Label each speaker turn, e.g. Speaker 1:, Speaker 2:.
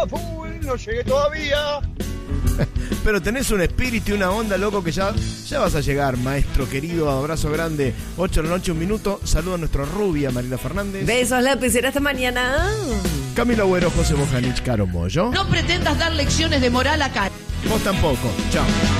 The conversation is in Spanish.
Speaker 1: No llegué todavía.
Speaker 2: Pero tenés un espíritu y una onda, loco, que ya vas a llegar, maestro querido. Abrazo grande. 8 de la noche, 1 minuto. Saludo a nuestra rubia Marila Fernández.
Speaker 3: Besos, lapicera, hasta mañana.
Speaker 2: Camilo Agüero, José Bojanich, Caro Mollo.
Speaker 4: No pretendas dar lecciones de moral acá.
Speaker 2: Vos tampoco. Chao.